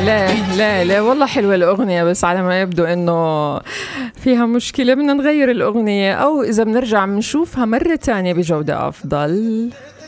لا والله حلوة الأغنية، بس على ما يبدو إنه فيها مشكلة. بدنا نغير الأغنية، أو إذا بنرجع بنشوفها مرة تانية بجودة أفضل.